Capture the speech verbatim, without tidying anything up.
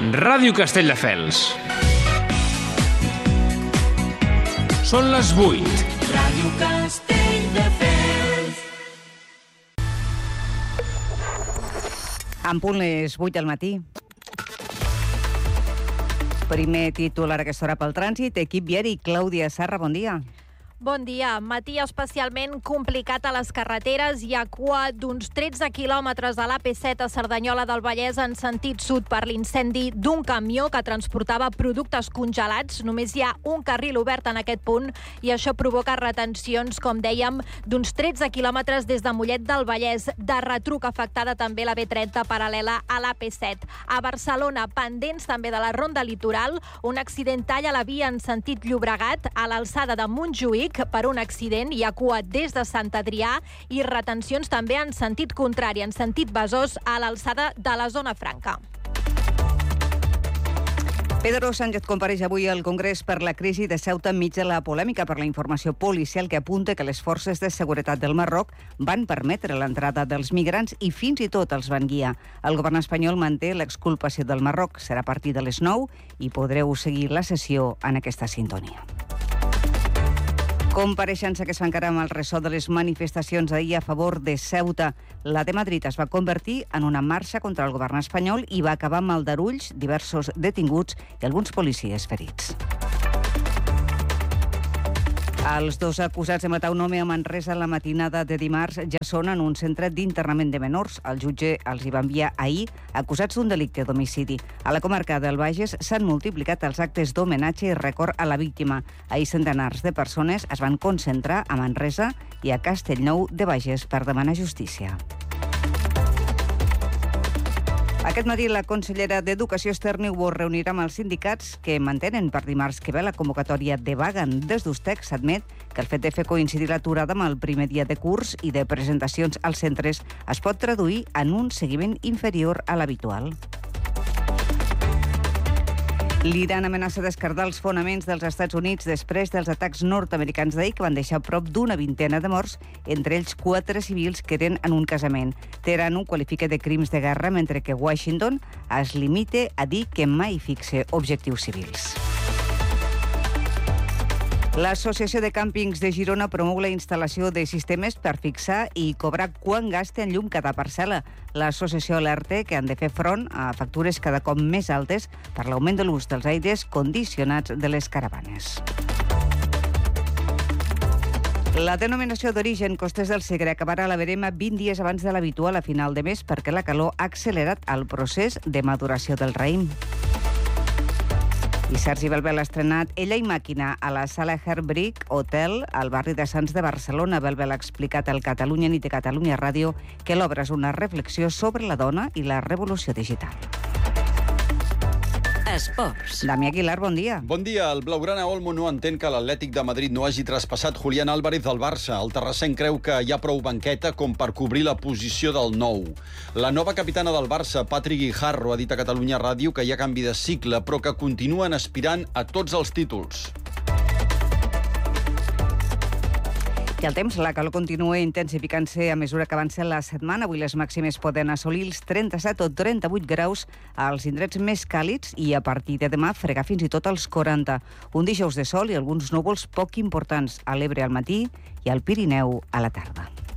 Ràdio Castelldefels. Són les vuit. Ràdio Castelldefels. En punt les vuit del matí. Primer titular a aquesta hora pel trànsit. Equip viari, Clàudia Sarra, bon dia. Bon dia. Matí especialment complicat a les carreteres. Hi ha cua d'uns tretze quilòmetres a l'A P set a Cerdanyola del Vallès en sentit sud per l'incendi d'un camió que transportava productes congelats. Només hi ha un carril obert en aquest punt i això provoca retencions, com dèiem, d'uns tretze quilòmetres des de Mollet del Vallès. De retruc afectada també la B trenta paral·lela a l'A P set. A Barcelona, pendents també de la Ronda Litoral, un accident talla la via en sentit Llobregat a l'alçada de Montjuïc. Per un accident hi ha cua des de Sant Adrià i retencions també en sentit contrari, en sentit Besòs, a l'alçada de la Zona Franca. Pedro Sánchez compareix avui al Congrés per la crisi de Ceuta enmig de la polèmica per la informació policial que apunta que les forces de seguretat del Marroc van permetre l'entrada dels migrants i fins i tot els van guiar. El govern espanyol manté l'exculpació del Marroc. Serà a partir de les nou i podreu seguir la sessió en aquesta sintonia. Compareixença que es fa encara amb el ressò de les manifestacions ahir a favor de Ceuta. La de Madrid es va convertir en una marxa contra el govern espanyol i va acabar amb aldarulls, diversos detinguts i alguns policies ferits. Els dos acusats de matar un home a Manresa la matinada de dimarts ja són en un centre d'internament de menors. El jutge els hi va enviar ahir acusats d'un delicte d'homicidi. A la comarca del Bages s'han multiplicat els actes d'homenatge i record a la víctima. Ahir centenars de persones es van concentrar a Manresa i a Castellnou de Bages per demanar justícia. Aquest matí la consellera d'Educació Esther Niubó reunirà amb els sindicats que mantenen per dimarts que ve la convocatòria de vaga. Des d'Ustec s'admet que el fet de fer coincidir l'aturada amb el primer dia de curs i de presentacions als centres es pot traduir en un seguiment inferior a l'habitual. L'Iran amenaça d'esquerdar els fonaments dels Estats Units després dels atacs nord-americans d'ahir que van deixar prop d'una vintena de morts, entre ells quatre civils que eren en un casament. Teheran ho qualifica de crims de guerra, mentre que Washington es limita a dir que mai fixa objectius civils. L'Associació de Càmpings de Girona promou la instal·lació de sistemes per fixar i cobrar quan gasta en llum cada parcel·la. L'associació alerta que han de fer front a factures cada cop més altes per l'augment de l'ús dels aires condicionats de les caravanes. La denominació d'origen Costers del Segre acabarà a la Verema vint dies abans de l'habitual a final de mes perquè la calor ha accelerat el procés de maduració del raïm. I Sergi Belbel ha estrenat Ella i màquina a la sala Herbrick Hotel al barri de Sants de Barcelona. Belbel ha explicat al Catalunya Nit de Catalunya Ràdio que l'obra és una reflexió sobre la dona i la revolució digital. Esports. Damià Aguilar, bon dia. Bon dia. El blaugrana Olmo no entén que l'Atlètic de Madrid no hagi traspassat Julián Álvarez del Barça. El terrassenc creu que hi ha prou banqueta com per cobrir la posició del nou. La nova capitana del Barça, Patri Guijarro, ha dit a Catalunya Ràdio que hi ha canvi de cicle, però que continuen aspirant a tots els títols. I el temps, la calor continua intensificant-se a mesura que avança la setmana. Avui les màximes poden assolir els trenta-set o trenta-vuit graus als indrets més càlids i a partir de demà fregar fins i tot els quaranta. Un dijous de sol i alguns núvols poc importants a l'Ebre al matí i al Pirineu a la tarda.